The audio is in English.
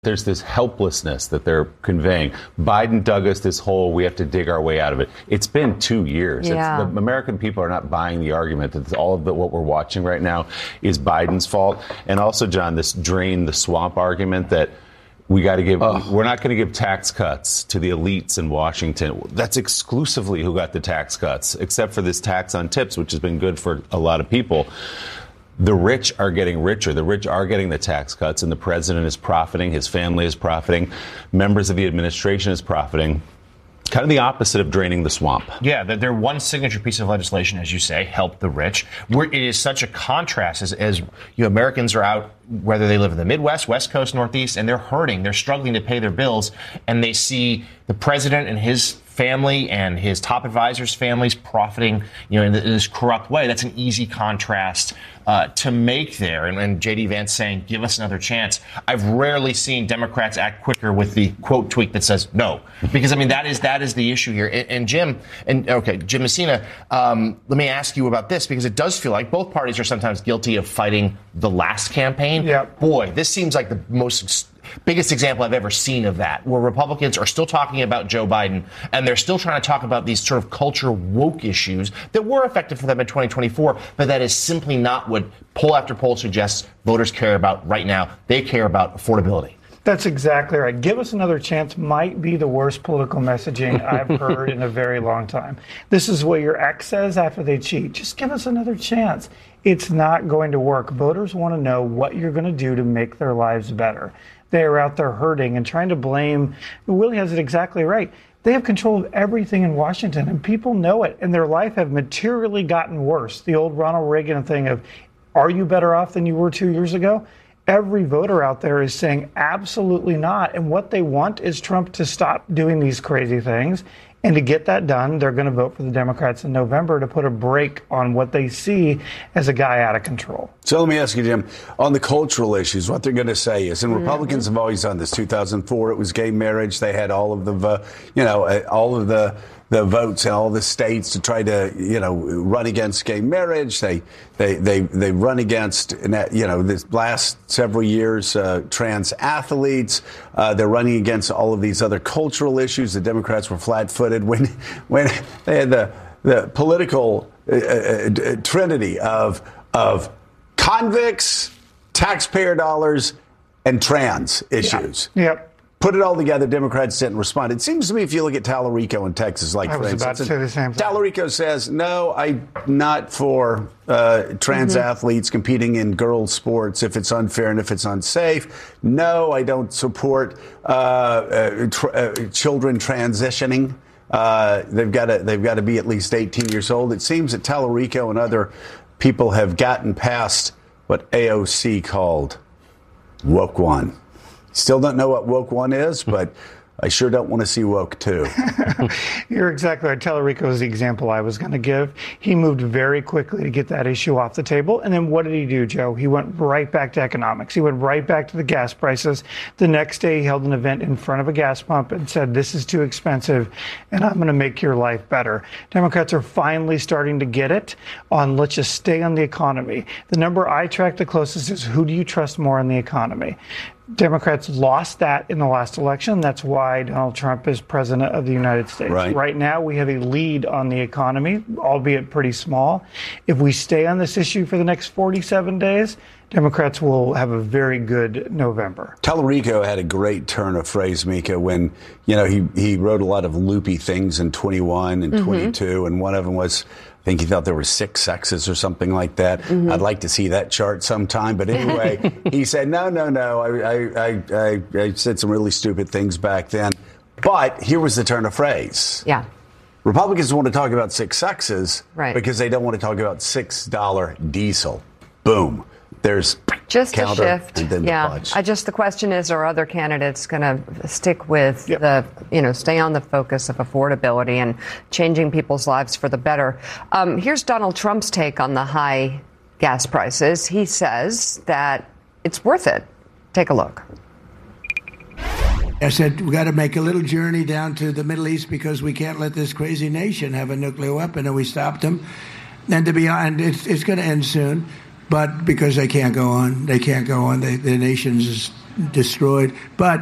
There's this helplessness that they're conveying. Biden dug us this hole. We have to dig our way out of it. It's been 2 years. Yeah. The American people are not buying the argument that all of what we're watching right now is Biden's fault. And also, John, this drain the swamp argument that we're not going to give tax cuts to the elites in Washington. That's exclusively who got the tax cuts, except for this tax on tips, which has been good for a lot of people. The rich are getting richer. The rich are getting the tax cuts, and the president is profiting. His family is profiting. Members of the administration is profiting. Kind of the opposite of draining the swamp. Yeah, their one signature piece of legislation, as you say, help the rich. It is such a contrast as Americans are out, whether they live in the Midwest, West Coast, Northeast, and they're hurting. They're struggling to pay their bills, and they see the president and his family and his top advisors' families profiting, in this corrupt way. That's an easy contrast to make there. And J.D. Vance saying, give us another chance. I've rarely seen Democrats act quicker with the quote tweet that says no, because that is the issue here. And Jim Messina, let me ask you about this, because it does feel like both parties are sometimes guilty of fighting the last campaign. Yeah. Boy, this seems like the biggest example I've ever seen of that, where Republicans are still talking about Joe Biden, and they're still trying to talk about these sort of culture woke issues that were effective for them in 2024, but that is simply not what poll after poll suggests voters care about right now. They care about affordability. That's exactly right. Give us another chance might be the worst political messaging I've heard in a very long time. This is what your ex says after they cheat. Just give us another chance. It's not going to work. Voters want to know what you're going to do to make their lives better. They are out there hurting and trying to blame. Willie has it exactly right. They have control of everything in Washington, and people know it, and their life have materially gotten worse. The old Ronald Reagan thing of, are you better off than you were 2 years ago? Every voter out there is saying absolutely not. And what they want is Trump to stop doing these crazy things. And to get that done, they're going to vote for the Democrats in November to put a brake on what they see as a guy out of control. So let me ask you, Jim, on the cultural issues, what they're going to say is, and Republicans have always done this. 2004, it was gay marriage. They had all of the votes in all the states to try to, run against gay marriage. They run against, this last several years, trans athletes. They're running against all of these other cultural issues. The Democrats were flat-footed when they had the political trinity of convicts, taxpayer dollars, and trans issues. Yep. Put it all together, Democrats didn't respond. It seems to me if you look at Tallarico in Texas, I was about to say the same thing. Tallarico says, no, I'm not for trans athletes competing in girls' sports if it's unfair and if it's unsafe. No, I don't support children transitioning. They've got to be at least 18 years old. It seems that Tallarico and other people have gotten past what AOC called woke one. Still don't know what woke one is, but I sure don't want to see woke two. You're exactly right. Tallarico is the example I was going to give. He moved very quickly to get that issue off the table. And then what did he do, Joe? He went right back to economics. He went right back to the gas prices. The next day, he held an event in front of a gas pump and said, this is too expensive, and I'm going to make your life better. Democrats are finally starting to get it on let's just stay on the economy. The number I track the closest is who do you trust more in the economy? Democrats lost that in the last election. That's why Donald Trump is president of the United States. Right now, we have a lead on the economy, albeit pretty small. If we stay on this issue for the next 47 days, Democrats will have a very good November. Tallarico had a great turn of phrase, Mika, when, he wrote a lot of loopy things in 21 and 22, and one of them was, I think he thought there were 6 sexes or something like that. I'd like to see that chart sometime. But anyway, he said, no. I said some really stupid things back then. But here was the turn of phrase. Yeah. Republicans want to talk about 6 sexes because they don't want to talk about $6 diesel. Boom. There's just a shift. And then the question is, are other candidates going to stick with stay on the focus of affordability and changing people's lives for the better? Here's Donald Trump's take on the high gas prices. He says that it's worth it. Take a look. I said, we got to make a little journey down to the Middle East because we can't let this crazy nation have a nuclear weapon, and we stopped them. And to be honest, it's going to end soon. But because they can't go on, the nation's destroyed. But